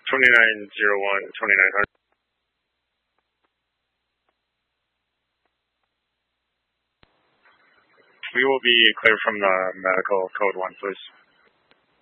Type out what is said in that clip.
2901, 2900. We will be clear from the medical code 1, please.